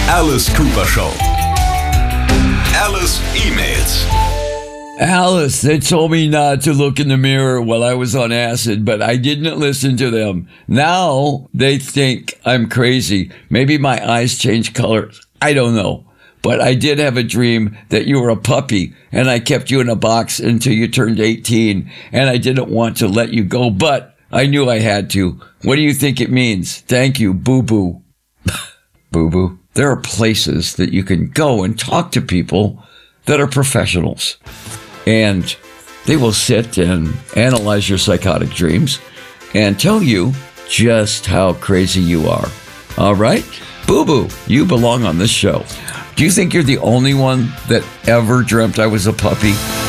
Alice Cooper Show. Alice E-Mails. Alice, they told me not to look in the mirror while I was on acid, but I didn't listen to them. Now they think I'm crazy. Maybe my eyes change colors. I don't know. But I did have a dream that you were a puppy, and I kept you in a box until you turned 18, and I didn't want to let you go, but I knew I had to. What do you think it means? Thank you, boo-boo. Boo-boo. There are places that you can go and talk to people that are professionals. And they will sit and analyze your psychotic dreams and tell you just how crazy you are. All right? Boo-boo, you belong on this show. Do you think you're the only one that ever dreamt I was a puppy?